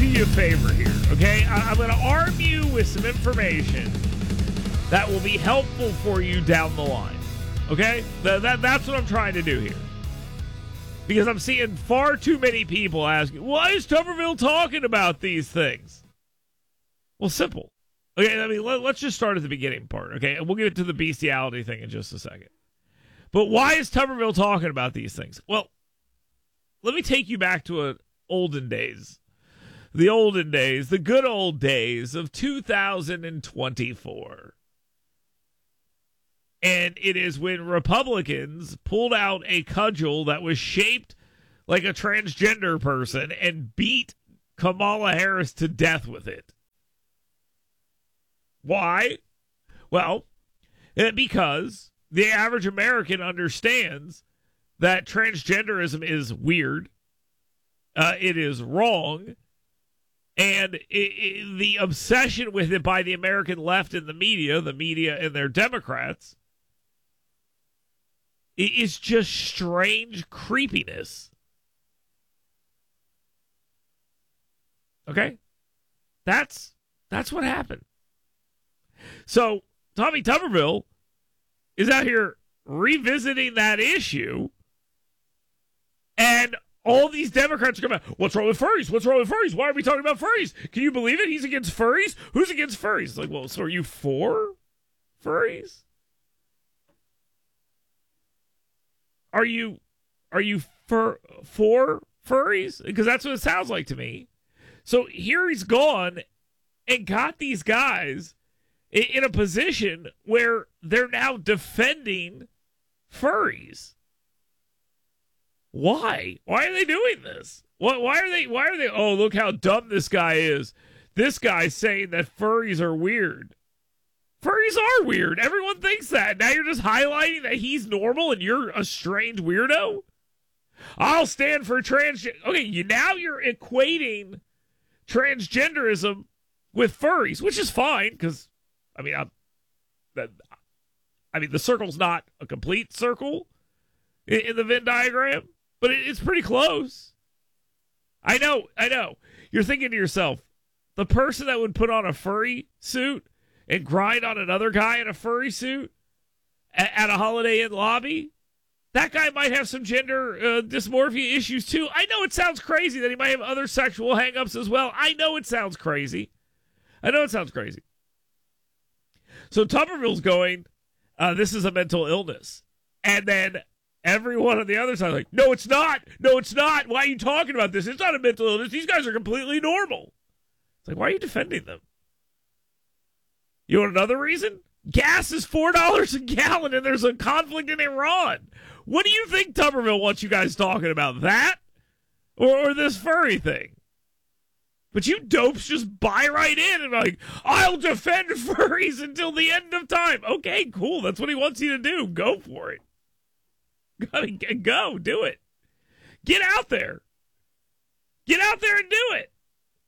you a favor here, okay? I'm going to arm you with some information that will be helpful for you down the line, okay? That's what I'm trying to do here. Because I'm seeing far too many people asking, why is Tuberville talking about these things? Well, simple. Okay, I mean, let's just start at the beginning part, okay? And we'll get to the bestiality thing in just a second. But why is Tuberville talking about these things? Well, let me take you back to olden days. The olden days, the good old days of 2024. And it is when Republicans pulled out a cudgel that was shaped like a transgender person and beat Kamala Harris to death with it. Why? Well, because the average American understands that transgenderism is weird, it is wrong, and the obsession with it by the American left and the media and their Democrats, is just strange creepiness. Okay? That's what happened. So, Tommy Tuberville is out here revisiting that issue, and all these Democrats are coming out, what's wrong with furries? What's wrong with furries? Why are we talking about furries? Can you believe it? He's against furries? Who's against furries? It's like, well, so are you for furries? Are you for furries? Because that's what it sounds like to me. So here he's gone and got these guys in a position where they're now defending furries. Why? Why are they doing this? Why are they? Oh, look how dumb this guy is. This guy's saying that furries are weird. Furries are weird. Everyone thinks that. Now you're just highlighting that he's normal and you're a strange weirdo? I'll stand for Okay, now you're equating transgenderism with furries, which is fine because, the circle's not a complete circle in the Venn diagram, but it's pretty close. I know. You're thinking to yourself, the person that would put on a furry suit and grind on another guy in a furry suit at a Holiday Inn lobby, that guy might have some gender dysmorphia issues too. I know it sounds crazy that he might have other sexual hangups as well. I know it sounds crazy. So Tuberville's going, this is a mental illness. And then everyone on the other side is like, no, it's not. No, it's not. Why are you talking about this? It's not a mental illness. These guys are completely normal. It's like, why are you defending them? You want another reason? Gas is $4 a gallon and there's a conflict in Iran. What do you think Tuberville wants you guys talking about? That? Or this furry thing? But you dopes just buy right in and like, I'll defend furries until the end of time. Okay, cool. That's what he wants you to do. Go for it. Go. Do it. Get out there. Get out there and do it.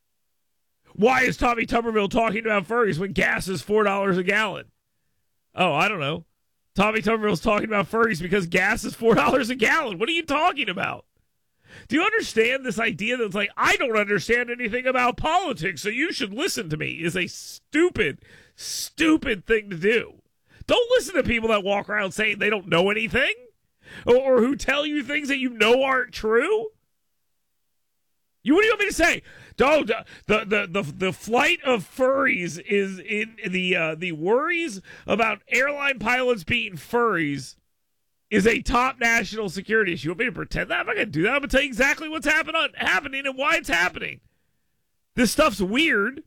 Why is Tommy Tuberville talking about furries when gas is $4 a gallon? Oh, I don't know. Tommy Tuberville's talking about furries because gas is $4 a gallon. What are you talking about? Do you understand this idea that's like, I don't understand anything about politics, so you should listen to me, is a stupid, stupid thing to do. Don't listen to people that walk around saying they don't know anything or who tell you things that you know aren't true. What do you want me to say? Oh, the flight of furries is in the worries about airline pilots being furries is a top national security issue. You want me to pretend that? I'm not going to do that. I'm going to tell you exactly what's happening and why it's happening. This stuff's weird,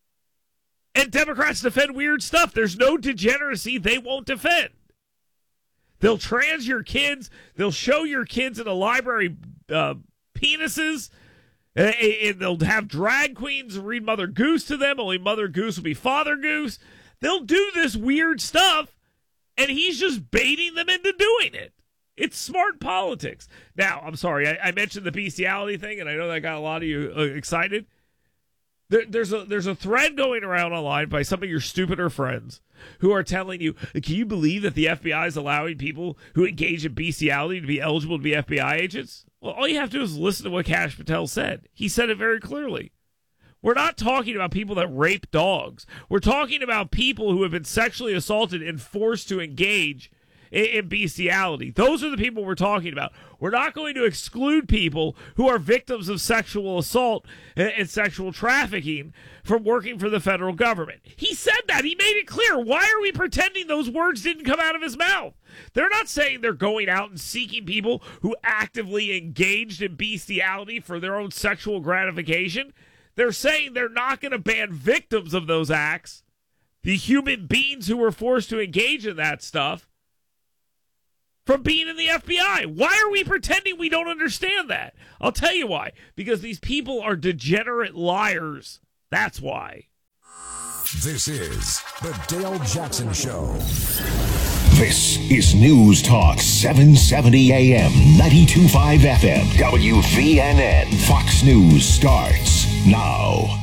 and Democrats defend weird stuff. There's no degeneracy they won't defend. They'll trans your kids. They'll show your kids in a library penises. And they'll have drag queens read Mother Goose to them. Only Mother Goose will be Father Goose. They'll do this weird stuff, and he's just baiting them into doing it. It's smart politics. Now, I'm sorry, I mentioned the bestiality thing, and I know that got a lot of you excited. There's a thread going around online by some of your stupider friends who are telling you, can you believe that the FBI is allowing people who engage in bestiality to be eligible to be FBI agents? Well, all you have to do is listen to what Kash Patel said. He said it very clearly. We're not talking about people that rape dogs. We're talking about people who have been sexually assaulted and forced to engage in bestiality. Those are the people we're talking about. We're not going to exclude people who are victims of sexual assault and sexual trafficking from working for the federal government. He said that. He made it clear. Why are we pretending those words didn't come out of his mouth? They're not saying they're going out and seeking people who actively engaged in bestiality for their own sexual gratification. They're saying they're not going to ban victims of those acts, the human beings who were forced to engage in that stuff, from being in the FBI. Why are we pretending we don't understand that? I'll tell you why. Because these people are degenerate liars. That's why. This is the Dale Jackson Show. This is News Talk 770 AM, 92.5 FM, WVNN. Fox News starts now.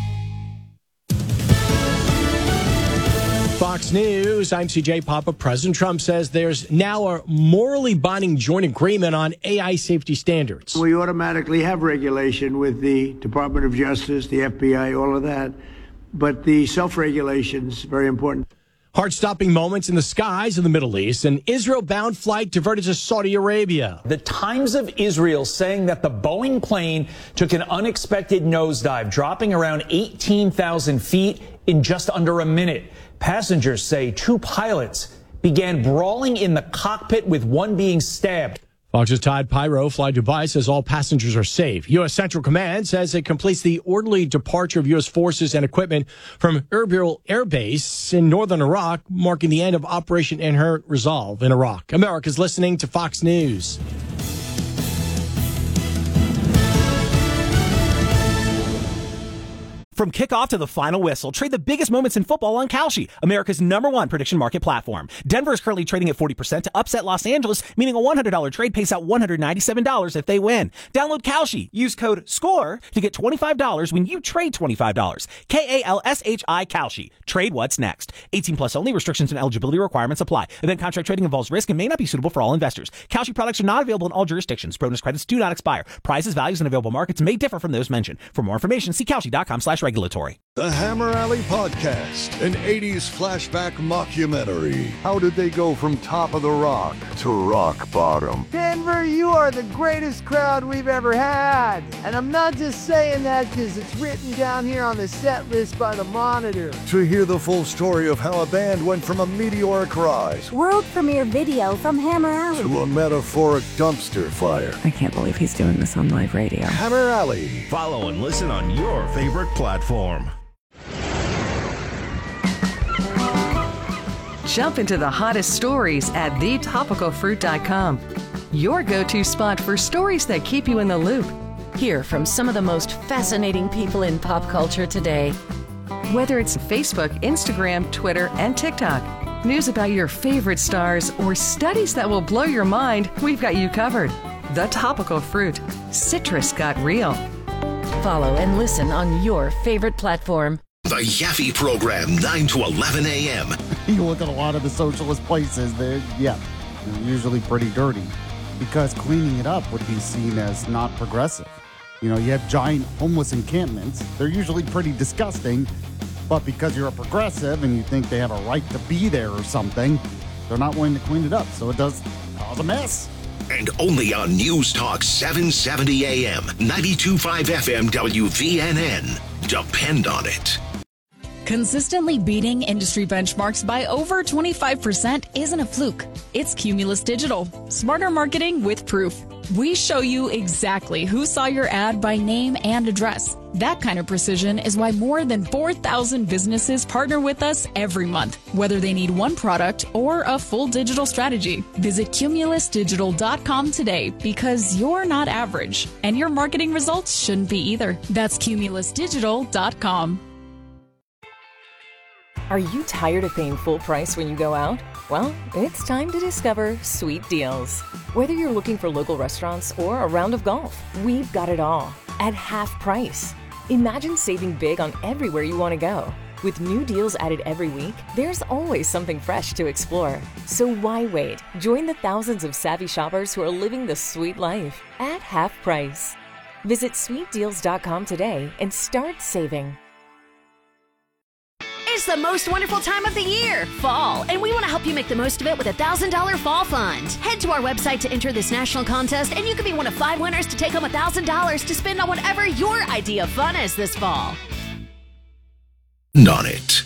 Fox News, I'm CJ Papa. President Trump says there's now a morally binding joint agreement on AI safety standards. We automatically have regulation with the Department of Justice, the FBI, all of that. But the self-regulation is very important. Heart-stopping moments in the skies of the Middle East. An Israel-bound flight diverted to Saudi Arabia. The Times of Israel saying that the Boeing plane took an unexpected nosedive, dropping around 18,000 feet in just under a minute. Passengers say two pilots began brawling in the cockpit, with one being stabbed. Fox's Todd Pyro, Fly Dubai, says all passengers are safe. U.S. Central Command says it completes the orderly departure of U.S. forces and equipment from Erbil Air Base in northern Iraq, marking the end of Operation Inherent Resolve in Iraq. America's listening to Fox News. From kickoff to the final whistle, trade the biggest moments in football on Kalshi, America's #1 prediction market platform. Denver is currently trading at 40% to upset Los Angeles, meaning a $100 trade pays out $197 if they win. Download Kalshi. Use code SCORE to get $25 when you trade $25. KALSHI Kalshi. Trade what's next. 18 plus only. Restrictions and eligibility requirements apply. Event contract trading involves risk and may not be suitable for all investors. Kalshi products are not available in all jurisdictions. Bonus credits do not expire. Prices, values, and available markets may differ from those mentioned. For more information, see Kalshi.com/regulatory. The Hammer Alley Podcast, an 80s flashback mockumentary. How did they go from top of the rock to rock bottom? Denver, you are the greatest crowd we've ever had. And I'm not just saying that because it's written down here on the set list by the Monitor. To hear the full story of how a band went from a meteoric rise, world premiere video from Hammer Alley, to a metaphoric dumpster fire. I can't believe he's doing this on live radio. Hammer Alley. Follow and listen on your favorite platform. Jump into the hottest stories at thetopicalfruit.com. Your go-to spot for stories that keep you in the loop. Hear from some of the most fascinating people in pop culture today. Whether it's Facebook, Instagram, Twitter, and TikTok, news about your favorite stars, or studies that will blow your mind, we've got you covered. The Topical Fruit. Citrus got real. Follow and listen on your favorite platform. The Yaffe Program, 9 to 11 a.m. You look at a lot of the socialist places, they're usually pretty dirty, because cleaning it up would be seen as not progressive. You know, you have giant homeless encampments. They're usually pretty disgusting, but because you're a progressive and you think they have a right to be there or something, they're not willing to clean it up, so it does cause a mess. And only on News Talk 770 AM, 92.5 FM, WVNN. Depend on it. Consistently beating industry benchmarks by over 25% isn't a fluke. It's Cumulus Digital. Smarter marketing with proof. We show you exactly who saw your ad by name and address. That kind of precision is why more than 4,000 businesses partner with us every month, whether they need one product or a full digital strategy. Visit cumulusdigital.com today, because you're not average, and your marketing results shouldn't be either. That's cumulusdigital.com. Are you tired of paying full price when you go out? Well, it's time to discover Sweet Deals. Whether you're looking for local restaurants or a round of golf, we've got it all at half price. Imagine saving big on everywhere you want to go. With new deals added every week, there's always something fresh to explore. So why wait? Join the thousands of savvy shoppers who are living the sweet life at half price. Visit sweetdeals.com today and start saving. is the most wonderful time of the year, fall, and we want to help you make the most of it with a $1,000 fall fund. Head to our website to enter this national contest, and you could be one of 5 winners to take home $1,000 to spend on whatever your idea of fun is this fall. On it.